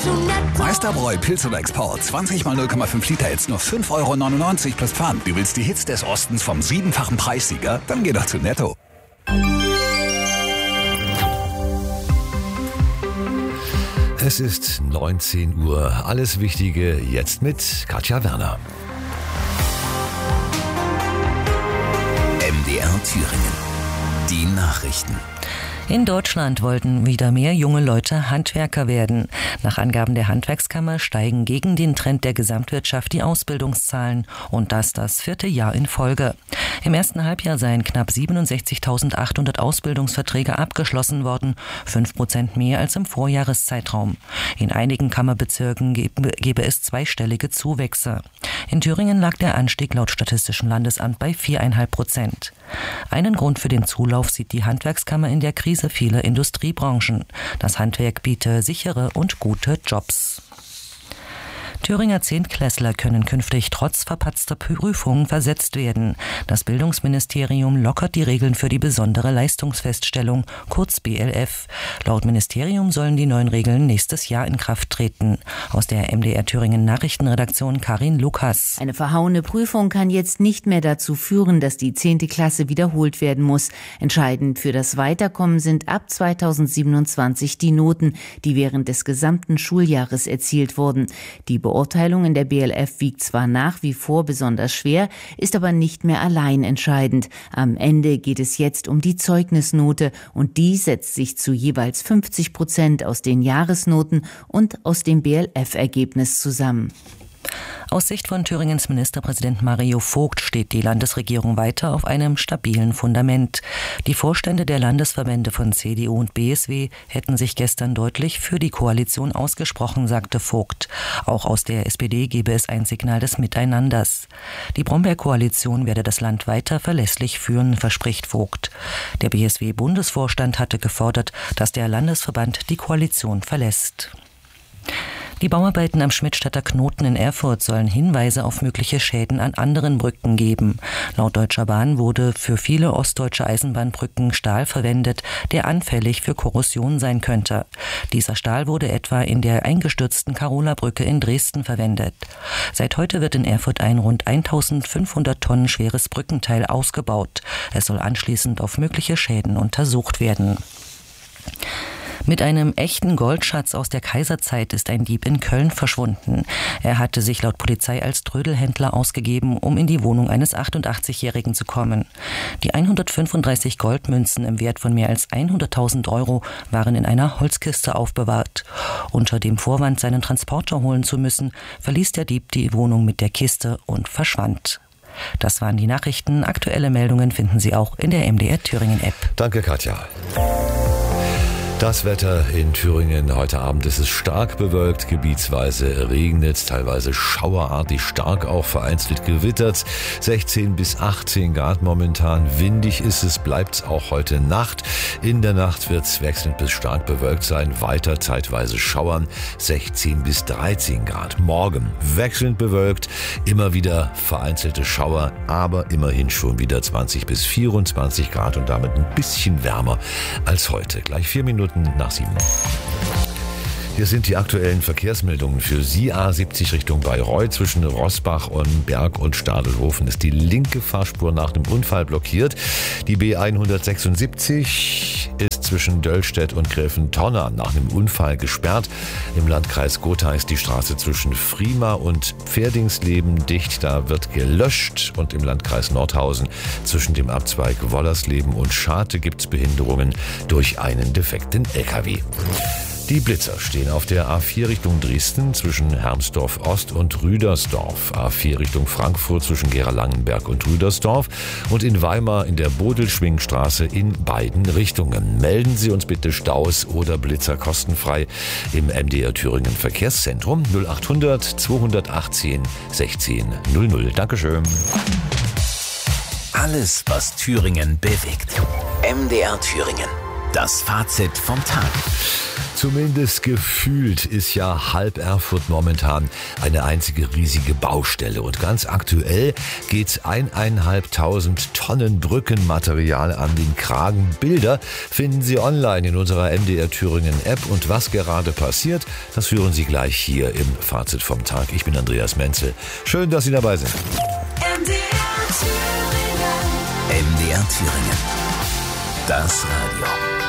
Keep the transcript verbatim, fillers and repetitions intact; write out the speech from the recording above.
Meisterbräu Pilz oder Export. zwanzig mal null Komma fünf Liter jetzt nur fünf Euro neunundneunzig plus Pfand. Du willst die Hits des Ostens vom siebenfachen Preissieger? Dann geh doch zu Netto. Es ist neunzehn Uhr. Alles Wichtige jetzt mit Katja Werner. M D R Thüringen. Die Nachrichten. In Deutschland wollten wieder mehr junge Leute Handwerker werden. Nach Angaben der Handwerkskammer steigen gegen den Trend der Gesamtwirtschaft die Ausbildungszahlen und das das vierte Jahr in Folge. Im ersten Halbjahr seien knapp siebenundsechzigtausendachthundert Ausbildungsverträge abgeschlossen worden, fünf Prozent mehr als im Vorjahreszeitraum. In einigen Kammerbezirken gebe, gebe es zweistellige Zuwächse. In Thüringen lag der Anstieg laut Statistischem Landesamt bei vier Komma fünf Prozent. Einen Grund für den Zulauf sieht die Handwerkskammer in der Krise vieler Industriebranchen. Das Handwerk biete sichere und gute Jobs. Thüringer Zehntklässler können künftig trotz verpatzter Prüfungen versetzt werden. Das Bildungsministerium lockert die Regeln für die besondere Leistungsfeststellung, kurz B L F. Laut Ministerium sollen die neuen Regeln nächstes Jahr in Kraft treten. Aus der M D R Thüringen Nachrichtenredaktion Karin Lukas. Eine verhauene Prüfung kann jetzt nicht mehr dazu führen, dass die zehnte Klasse wiederholt werden muss. Entscheidend für das Weiterkommen sind ab zweitausendsiebenundzwanzig die Noten, die während des gesamten Schuljahres erzielt wurden. Die Beurteilung in der B L F wiegt zwar nach wie vor besonders schwer, ist aber nicht mehr allein entscheidend. Am Ende geht es jetzt um die Zeugnisnote und die setzt sich zu jeweils fünfzig Prozent aus den Jahresnoten und aus dem B L F-Ergebnis zusammen. Aus Sicht von Thüringens Ministerpräsident Mario Vogt steht die Landesregierung weiter auf einem stabilen Fundament. Die Vorstände der Landesverbände von C D U und B S W hätten sich gestern deutlich für die Koalition ausgesprochen, sagte Vogt. Auch aus der S P D gebe es ein Signal des Miteinanders. Die Brombeer-Koalition werde das Land weiter verlässlich führen, verspricht Vogt. Der B S W-Bundesvorstand hatte gefordert, dass der Landesverband die Koalition verlässt. Die Bauarbeiten am Schmidtstadter Knoten in Erfurt sollen Hinweise auf mögliche Schäden an anderen Brücken geben. Laut Deutscher Bahn wurde für viele ostdeutsche Eisenbahnbrücken Stahl verwendet, der anfällig für Korrosion sein könnte. Dieser Stahl wurde etwa in der eingestürzten Karola-Brücke in Dresden verwendet. Seit heute wird in Erfurt ein rund eintausendfünfhundert Tonnen schweres Brückenteil ausgebaut. Es soll anschließend auf mögliche Schäden untersucht werden. Mit einem echten Goldschatz aus der Kaiserzeit ist ein Dieb in Köln verschwunden. Er hatte sich laut Polizei als Trödelhändler ausgegeben, um in die Wohnung eines achtundachtzigjährigen zu kommen. Die hundertfünfunddreißig Goldmünzen im Wert von mehr als hunderttausend Euro waren in einer Holzkiste aufbewahrt. Unter dem Vorwand, seinen Transporter holen zu müssen, verließ der Dieb die Wohnung mit der Kiste und verschwand. Das waren die Nachrichten. Aktuelle Meldungen finden Sie auch in der M D R Thüringen App. Danke, Katja. Das Wetter in Thüringen. Heute Abend ist es stark bewölkt, gebietsweise regnet, teilweise schauerartig stark, auch vereinzelt gewittert. sechzehn bis achtzehn Grad momentan. Windig ist es, bleibt es auch heute Nacht. In der Nacht wird es wechselnd bis stark bewölkt sein, weiter zeitweise schauern, sechzehn bis dreizehn Grad. Morgen wechselnd bewölkt, immer wieder vereinzelte Schauer, aber immerhin schon wieder zwanzig bis vierundzwanzig Grad und damit ein bisschen wärmer als heute. Gleich vier Minuten nach sieben. Hier sind die aktuellen Verkehrsmeldungen für Sie. A siebzig Richtung Bayreuth. Zwischen Rossbach und Berg und Stadelhofen ist die linke Fahrspur nach dem Unfall blockiert. Die B hundertsechsundsiebzig ist zwischen Döllstedt und Gräfentonner nach einem Unfall gesperrt. Im Landkreis Gotha ist die Straße zwischen Frima und Pferdingsleben dicht. Da wird gelöscht. Und im Landkreis Nordhausen zwischen dem Abzweig Wollersleben und Schate gibt es Behinderungen durch einen defekten L K W. Die Blitzer stehen auf der A vier Richtung Dresden zwischen Hermsdorf Ost und Rüdersdorf, A vier Richtung Frankfurt zwischen Gera-Langenberg und Rüdersdorf und in Weimar in der Bodelschwingstraße in beiden Richtungen. Melden Sie uns bitte Staus oder Blitzer kostenfrei im M D R Thüringen Verkehrszentrum null achthundert zweihundertachtzehn sechzehn null null. Dankeschön. Alles, was Thüringen bewegt. M D R Thüringen. Das Fazit vom Tag. Zumindest gefühlt ist ja halb Erfurt momentan eine einzige riesige Baustelle. Und ganz aktuell geht's eineinhalbtausend Tonnen Brückenmaterial an den Kragen. Bilder finden Sie online in unserer M D R Thüringen App. Und was gerade passiert, das hören Sie gleich hier im Fazit vom Tag. Ich bin Andreas Menzel. Schön, dass Sie dabei sind. M D R Thüringen. M D R Thüringen. Das Radio.